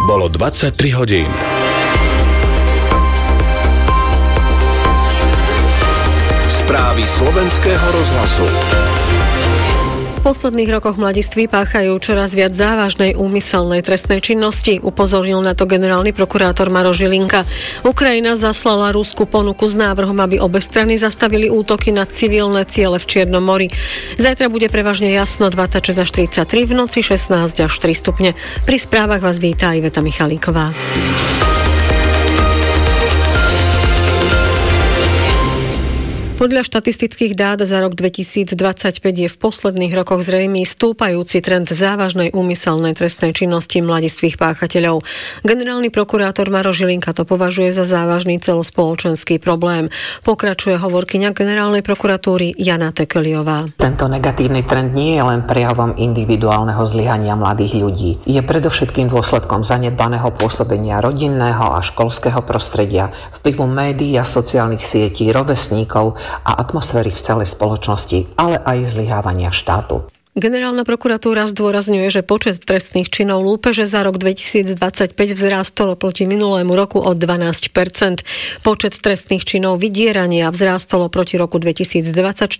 Bolo 23 hodín. Správy slovenského rozhlasu. V posledných rokoch mladiství páchajú čoraz viac závažnej úmyselnej trestnej činnosti, upozornil na to generálny prokurátor Maroš Žilinka. Ukrajina zaslala Rusku ponuku s návrhom, aby obe strany zastavili útoky na civilné ciele v Čiernom mori. Zajtra bude prevažne jasno, 26 až 33, v noci 16 až 3 stupne. Pri správach vás víta Iveta Michalíková. Podľa štatistických dát za rok 2025 je v posledných rokoch zrejmý stúpajúci trend závažnej úmyselnej trestnej činnosti mladistvých páchateľov. Generálny prokurátor Maroš Žilinka to považuje za závažný celospoločenský problém. Pokračuje hovorkyňa generálnej prokuratúry Jana Tekeliová. Tento negatívny trend nie je len prejavom individuálneho zlyhania mladých ľudí. Je predovšetkým dôsledkom zanedbaného pôsobenia rodinného a školského prostredia, vplyvu médií a sociálnych sietí, rovesníkov a atmosféry v celej spoločnosti, ale aj zlyhávania štátu. Generálna prokuratúra zdôrazňuje, že počet trestných činov lúpeže za rok 2025 vzrástol proti minulému roku o 12%. Počet trestných činov vydierania vzrástol proti roku 2024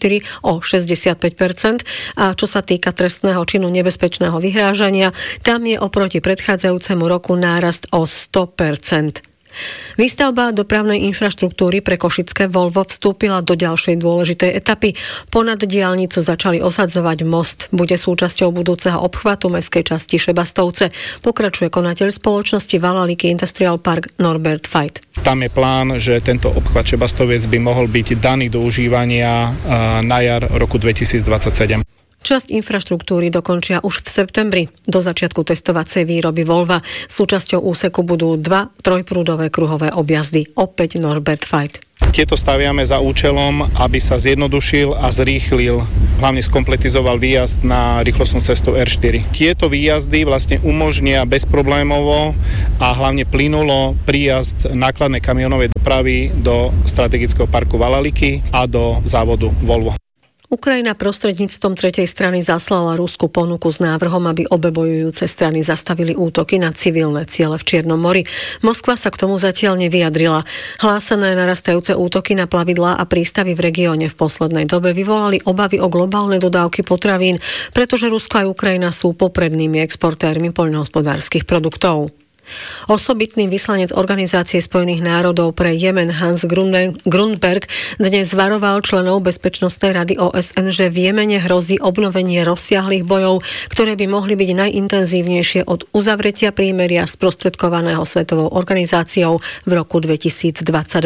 o 65%. A čo sa týka trestného činu nebezpečného vyhrážania, tam je oproti predchádzajúcemu roku nárast o 100%. Výstavba dopravnej infraštruktúry pre košické Volvo vstúpila do ďalšej dôležitej etapy. Ponad diaľnicu začali osadzovať most. Bude súčasťou budúceho obchvatu mestskej časti Šebastovce. Pokračuje konateľ spoločnosti Valaliky Industrial Park Norbert Veit. Tam je plán, že tento obchvat Šebastoviec by mohol byť daný do užívania na jar roku 2027. Časť infraštruktúry dokončia už v septembri. Do začiatku testovacej výroby Volva súčasťou úseku budú 2 trojprúdové kruhové objazdy. Opäť Norbert Veit. Tieto staviame za účelom, aby sa zjednodušil a zrýchlil, hlavne skompletizoval výjazd na rýchlostnú cestu R4. Tieto výjazdy vlastne umožnia bezproblémovo a hlavne plynulo príjazd nákladnej kamionovej dopravy do strategického parku Valaliky a do závodu Volvo. Ukrajina prostredníctvom tretej strany zaslala Rusku ponuku s návrhom, aby obe bojujúce strany zastavili útoky na civilné ciele v Čiernom mori. Moskva sa k tomu zatiaľ nevyjadrila. Hlásané narastajúce útoky na plavidlá a prístavy v regióne v poslednej dobe vyvolali obavy o globálne dodávky potravín, pretože Rusko a Ukrajina sú poprednými exportérmi poľnohospodárskych produktov. Osobitný vyslanec Organizácie spojených národov pre Jemen Hans Grundberg dnes varoval členov Bezpečnostnej rady OSN, že v Jemene hrozí obnovenie rozsiahlych bojov, ktoré by mohli byť najintenzívnejšie od uzavretia prímeria sprostredkovaného Svetovou organizáciou v roku 2022.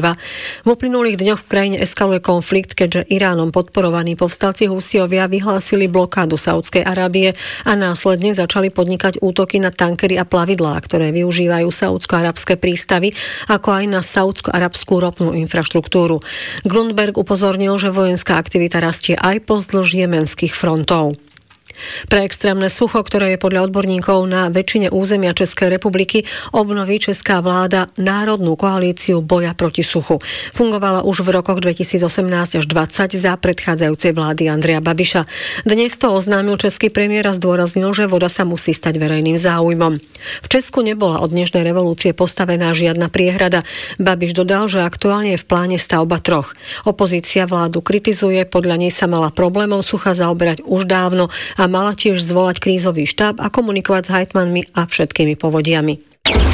V uplynulých dňoch v krajine eskaluje konflikt, keďže Iránom podporovaní povstalci Húsiovia vyhlásili blokádu Saúdskej Arábie a následne začali podnikať útoky na tankery a plavidlá, ktoré využívajú saúdsko-arabské prístavy, ako aj na saúdsko-arabskú ropnú infraštruktúru. Grundberg upozornil, že vojenská aktivita rastie aj pozdĺž jemenských frontov. Pre extrémne sucho, ktoré je podľa odborníkov na väčšine územia Českej republiky, obnoví česká vláda národnú koalíciu boja proti suchu. Fungovala už v rokoch 2018 až 2020 za predchádzajúcej vlády Andreja Babiša. Dnes to oznámil český premiér a zdôraznil, že voda sa musí stať verejným záujmom. V Česku nebola od dnešnej revolúcie postavená žiadna priehrada. Babiš dodal, že aktuálne je v pláne stavba 3. Opozícia vládu kritizuje, podľa nej sa mala problémom sucha zaoberať už dávno a mala tiež zvolať krízový štáb a komunikovať s hejtmanmi a všetkými povodiami.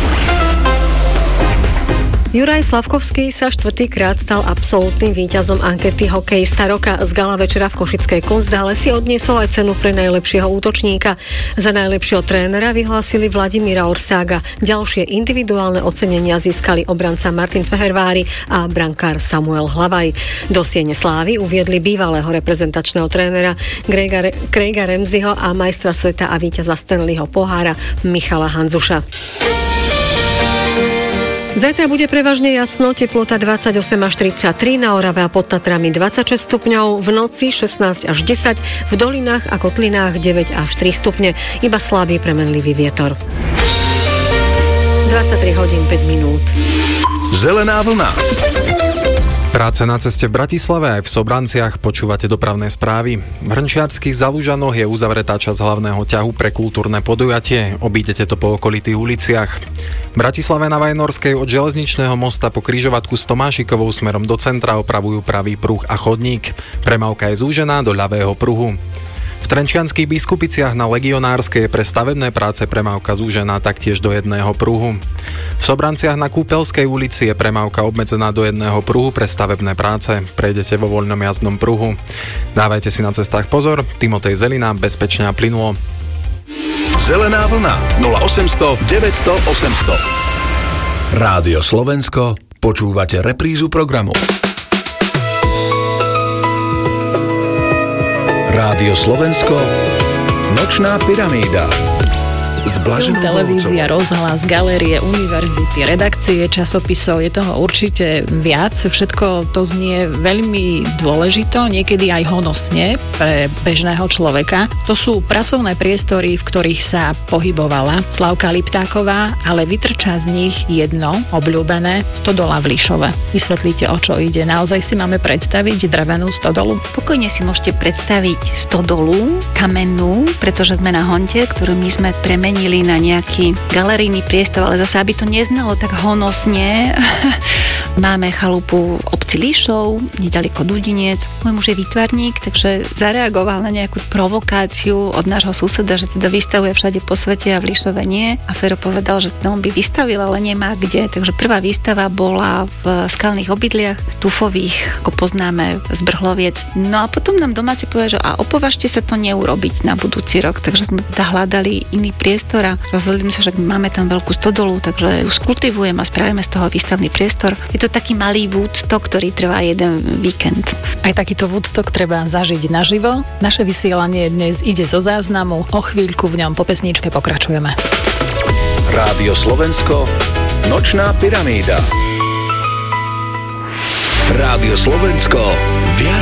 Juraj Slavkovský sa štvrtýkrát stal absolútnym víťazom ankety Hokejista roka. Z gala večera v košickej Kunsthalle si odniesol aj cenu pre najlepšieho útočníka. Za najlepšieho trénera vyhlásili Vladimíra Orsága. Ďalšie individuálne ocenenia získali obranca Martin Fehervári a brankár Samuel Hlavaj. Do siene slávy uviedli bývalého reprezentačného trénera Craiga Ramseyho a majstra sveta a víťaza Stanleyho pohára Michala Hanzuša. Zajtra bude prevažne jasno, teplota 28 až 33, na Orave a pod Tatrami 26 stupňov, v noci 16 až 10, v dolinách a kotlinách 9 až 3 stupne, iba slabý premenlivý vietor. 23 hodín 5 minút. Zelená vlna. Práce na ceste v Bratislave aj v Sobranciach, počúvate dopravné správy. V Hrnčiarskych Zalužanoch je uzavretá časť hlavného ťahu pre kultúrne podujatie. Obídete to po okolitých uliciach. V Bratislave na Vajnorskej od železničného mosta po križovatku s Tomášikovou smerom do centra opravujú pravý pruh a chodník. Premávka je zúžená do ľavého pruhu. V Trenčianskych Biskupiciach na Legionárskej je pre stavebné práce premávka zúžená taktiež do jedného pruhu. V Sobranciach na Kúpelskej ulici je premávka obmedzená do jedného pruhu pre stavebné práce. Prejdete vo voľnom jazdnom pruhu. Dávajte si na cestách pozor. Timotej Zelina, bezpečne a plynulo. Zelená vlna 0800 900 800. Rádio Slovensko, počúvate reprízu programu. Rádio Slovensko, Nočná pyramída. Televízia, rozhlas, galérie, univerzity, redakcie, časopisov, je toho určite viac. Všetko to znie veľmi dôležito, niekedy aj honosne pre bežného človeka. To sú pracovné priestory, v ktorých sa pohybovala Slavka Liptáková, ale vytrča z nich jedno obľúbené stodola v Lišove. Vysvetlíte, o čo ide. Naozaj si máme predstaviť drevenú stodolu? Pokojne si môžete predstaviť stodolu kamennú, pretože sme na Honte, ktorú my sme premenili na nejaký galerijný priestor, ale zase, aby to neznalo tak honosne, máme chalupu v obci Líšov, nedaleko Dudinec. Môj muž je výtvarník, takže zareagoval na nejakú provokáciu od nášho suseda, že teda vystavuje všade po svete a v Líšove nie. A Fero povedal, že teda on by vystavil, ale nemá kde. Takže prvá výstava bola v skalných obydliach, tufových, ako poznáme z Brhloviec. No a potom nám domáci povedal, že a opovažte sa to neurobiť na budúci rok. Takže sme teda hľadali iný priestor a rozhodli sa, že máme tam veľkú stodolu, takže ju skultivujem a spravíme z toho výstavný priestor. Je to taký malý Woodstock, ktorý trvá jeden víkend. Aj takýto Woodstock treba zažiť naživo. Naše vysielanie dnes ide zo záznamu. O chvíľku v ňom po pesničke pokračujeme. Rádio Slovensko, Nočná pyramída. Rádio Slovensko, viac